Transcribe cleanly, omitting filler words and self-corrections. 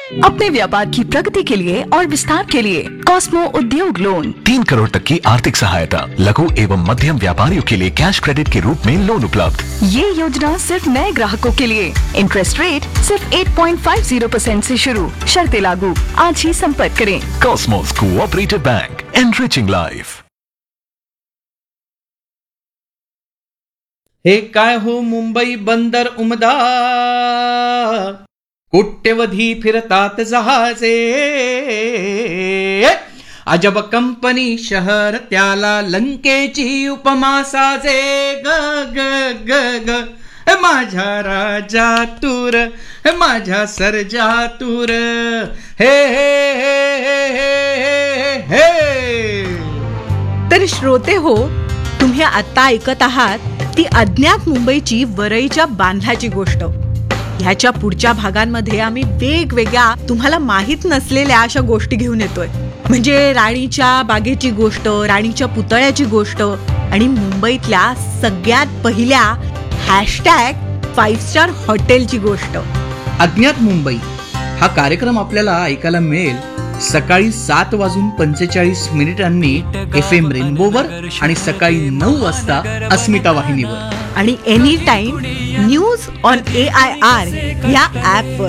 अपने व्यापार की प्रगति के लिए और विस्तार के लिए कॉस्मो उद्योग लोन 3 करोड़ तक की आर्थिक सहायता, लघु एवं मध्यम व्यापारियों के लिए कैश क्रेडिट के रूप में लोन उपलब्ध। ये योजना सिर्फ नए ग्राहकों के लिए। इंटरेस्ट रेट सिर्फ 8.50% से शुरू, शर्तें लागू। आज ही संपर्क करें। Cosmos cooperative bank, enriching life. हे काय हो मुंबई बंदर उमदा, कोट्यवधी फिरतात जहाजे, अजब कंपनी शहर त्याला लंकेची उपमा साजे, ग ग ग ग माझ्या राजा तूर, माझ्या सर्जा तूर, हे हे हे हे हे हे। तर श्रोते हो, तुम्ही आता ऐकत आहात ती अज्ञात मुंबईची वरईच्या बांधल्याची गोष्ट. ह्याच्या पुढच्या भागांमध्ये आम्ही वेगवेगळ्या तुम्हाला माहित नसलेल्या अशा गोष्टी घेऊन येतोय. म्हणजे राणीच्या बागेची गोष्ट, राणीच्या पुतळ्याची गोष्ट आणि मुंबईतल्या सगळ्यात पहिल्या #5 स्टार हॉटेलची गोष्ट. अज्ञात मुंबई हा कार्यक्रम आपल्याला ऐकायला मिळेल सकाळी 7:45 FM रेनबोवर आणि सकाळी 9 वाजता अस्मिता वाहिनीवर आणि any time news on AIR या ऍपवर.